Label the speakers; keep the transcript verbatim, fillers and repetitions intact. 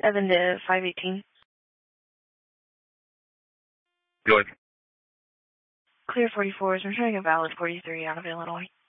Speaker 1: seven to five eighteen.
Speaker 2: Good.
Speaker 1: Clear forty-fours. I'm trying to get valid forty-three out of Illinois.